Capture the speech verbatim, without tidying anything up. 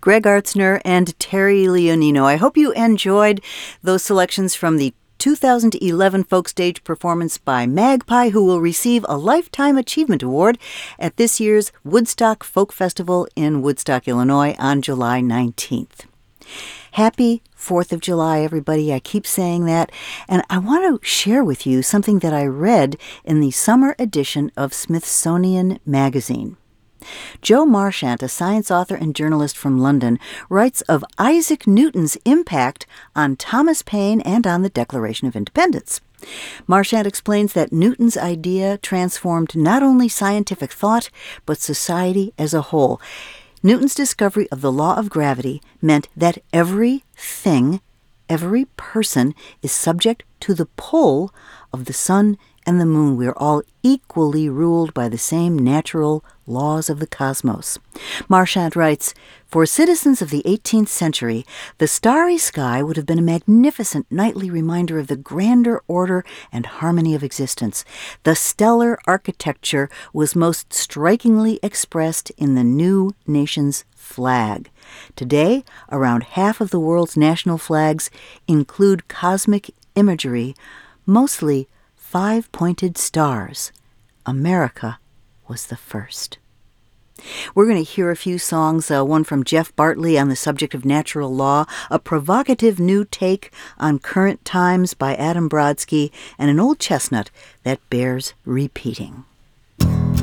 Greg Artzner and Terry Leonino. I hope you enjoyed those selections from the two thousand eleven folk stage performance by Magpie, who will receive a Lifetime Achievement Award at this year's Woodstock Folk Festival in Woodstock, Illinois on July nineteenth. Happy fourth of July, everybody. I keep saying that. And I want to share with you something that I read in the summer edition of Smithsonian Magazine. Joe Marchant, a science author and journalist from London, writes of Isaac Newton's impact on Thomas Paine and on the Declaration of Independence. Marchant explains that Newton's idea transformed not only scientific thought, but society as a whole. Newton's discovery of the law of gravity meant that every thing, every person is subject to the pull of the sun and the moon. We are all equally ruled by the same natural laws of the cosmos. Marchant writes, "For citizens of the eighteenth century, the starry sky would have been a magnificent nightly reminder of the grander order and harmony of existence. The stellar architecture was most strikingly expressed in the new nation's flag. Today, around half of the world's national flags include cosmic imagery, mostly five-pointed stars. America was the first." We're going to hear a few songs, uh, one from Jeff Bartley on the subject of natural law, a provocative new take on current times by Adam Brodsky, and an old chestnut that bears repeating.